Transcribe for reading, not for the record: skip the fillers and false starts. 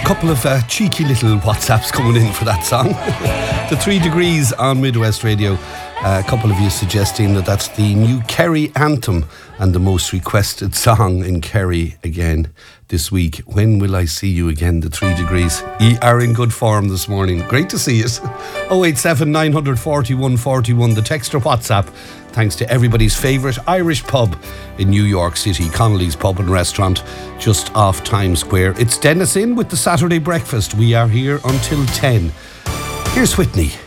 couple of cheeky little WhatsApps coming in for that song. The 3 Degrees on Midwest Radio. A couple of you suggesting that that's the new Kerry anthem and the most requested song in Kerry again this week. When will I see you again? The 3 Degrees. You are in good form this morning. Great to see you. 087 941 41. The text or WhatsApp. Thanks to everybody's favourite Irish pub in New York City, Connolly's Pub and Restaurant, just off Times Square. It's Dennis in with the Saturday Breakfast. We are here until 10. Here's Whitney.